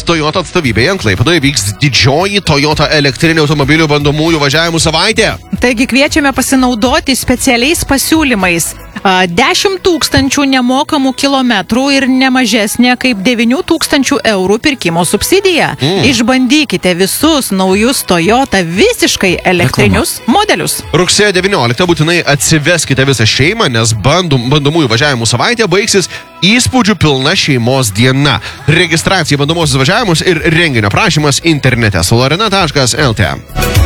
Toyota atstovybėje Klaipėdoje vyks didžioji Toyota elektrinių automobilių bandomųjų važiavimų savaitė. Taigi kviečiame pasinaudoti specialiais pasiūlymais. 10 000 nemokamų kilometrų ir nemažesnė kaip 9 000 eurų pirkimo subsidija. Išbandykite visus naujus Toyota visiškai elektrinius modelius. Rugsėjo 19 būtinai atsiveskite visą šeimą, nes bandomųjų važiavimų savaitė baigsis įspūdžių pilna šeimos diena. Registracija bandomosius važiavimus ir renginio prašymas internete solorena.lt.